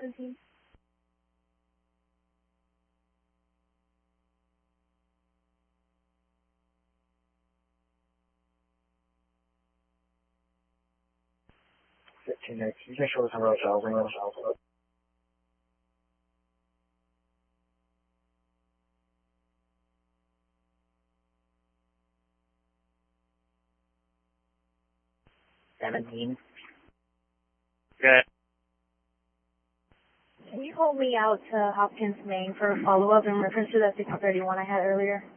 17. You can show us some road shells. 17. Good. Can you hold me out to Hopkins, Maine for a follow-up in reference to that 631 I had earlier?